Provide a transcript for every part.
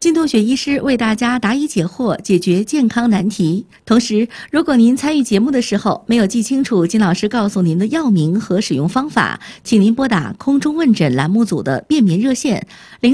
金冬雪医师为大家答疑解惑，解决健康难题。同时，如果您参与节目的时候没有记清楚金老师告诉您的药名和使用方法，请您拨打空中问诊栏目组的便民热线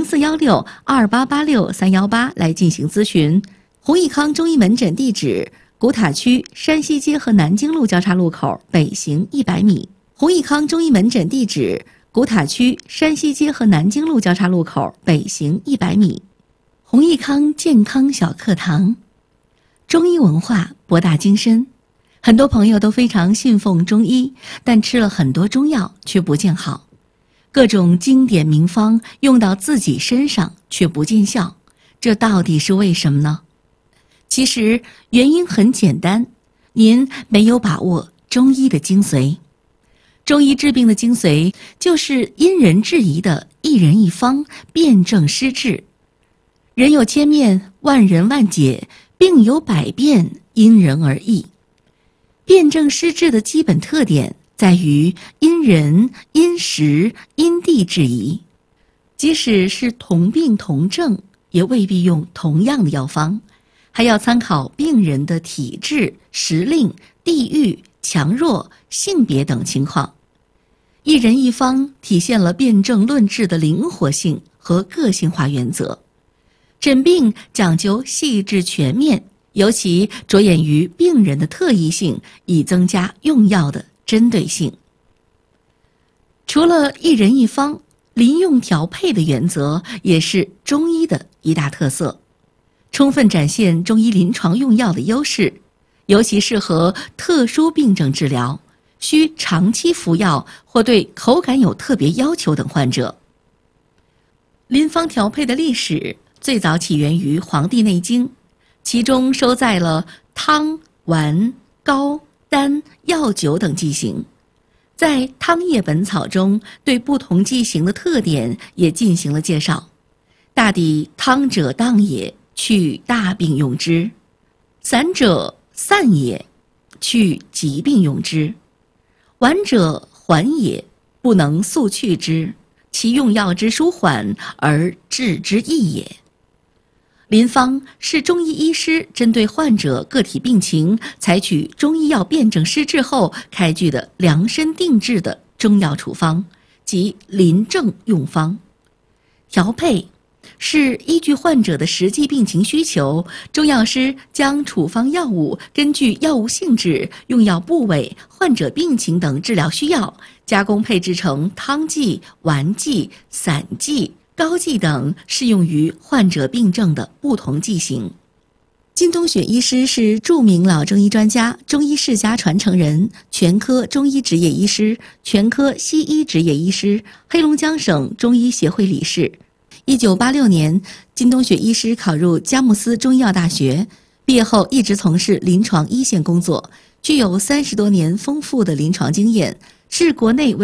041628863183来进行咨询。弘益康中医门诊地址：古塔区山西街和南京路交叉路口北行100米。弘益康中医门诊地址：古塔区山西街和南京路交叉路口北行100米。弘益康健康小课堂，中医文化博大精深，很多朋友都非常信奉中医，但吃了很多中药却不见好，各种经典名方用到自己身上却不见效，这到底是为什么呢？其实原因很简单，您没有把握中医的精髓。中医治病的精髓就是因人制宜的一人一方，辨证施治。人有千面，万人万解，病有百变，因人而异。辨证施治的基本特点在于因人、因时、因地制宜。即使是同病同症，也未必用同样的药方，还要参考病人的体质、时令、地域、强弱、性别等情况。一人一方体现了辨证论治的灵活性和个性化原则。诊病讲究细致全面，尤其着眼于病人的特异性，以增加用药的针对性。除了一人一方，临用调配的原则也是中医的一大特色，充分展现中医临床用药的优势，尤其适合特殊病症治疗，需长期服药或对口感有特别要求等患者。临方调配的历史最早起源于《黄帝内经》，其中收载了汤、丸、膏、丹、药酒等剂型。在《汤液本草》中，对不同剂型的特点也进行了介绍。大抵汤者当也，去大病用之；散者散也，去疾病用之；丸者缓也，不能速去之，其用药之舒缓而治之易也。临方是中医医师针对患者个体病情，采取中医药辨证施治后开具的量身定制的中药处方，即临证用方。调配是依据患者的实际病情需求，中药师将处方药物根据药物性质、用药部位、患者病情等治疗需要，加工配制成汤剂、丸剂、散剂、膏剂等适用于患者病症的不同剂型。金冬雪医师是著名老中医专家、中医世家传承人，全科中医执业医师，全科西医执业医师，黑龙江省中医协会理事。1986年，金冬雪医师考入佳木斯中医药大学，毕业后一直从事临床一线工作，具有30多年丰富的临床经验，是国内